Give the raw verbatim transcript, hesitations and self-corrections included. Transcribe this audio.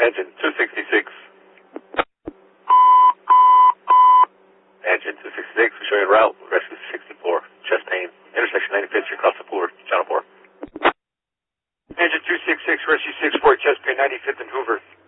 Engine two sixty-six. Engine two sixty-six, we show you en route. Rescue sixty-four, chest pain. Intersection ninety-fifth Street, across the floor, Channel four. Engine two sixty-six, Rescue six four, chest pain, ninety-fifth and Hoover.